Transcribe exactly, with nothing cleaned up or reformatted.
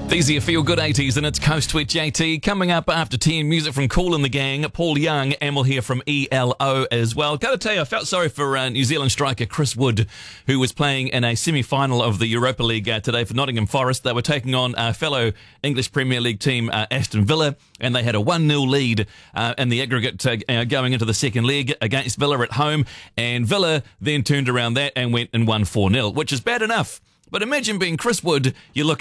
These are your feel-good eighties and it's Coast with J T. Coming up after ten, music from Kool and the Gang, Paul Young, and we'll hear from E L O as well. Got to tell you, I felt sorry for uh, New Zealand striker Chris Wood, who was playing in a semi-final of the Europa League uh, today for Nottingham Forest. They were taking on a fellow English Premier League team, uh, Aston Villa, and they had a one nil lead uh, in the aggregate uh, uh, going into the second leg against Villa at home, and Villa then turned around that and went and won four nil, which is bad enough. But imagine being Chris Wood, you look